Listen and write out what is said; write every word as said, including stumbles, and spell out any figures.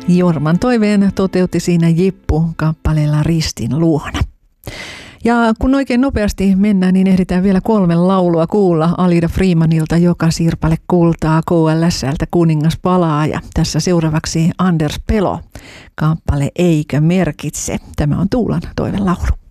Jorman toiveen toteutti siinä Jippu kappaleella Ristin luona. Ja kun oikein nopeasti mennään, niin ehditään vielä kolme laulua kuulla Alida Freemanilta, joka Sirpale kultaa, K L S:ltä Kuningas palaa. Ja tässä seuraavaksi Anders Pelo, kappale Eikö merkitse. Tämä on Tuulan toivelaulu.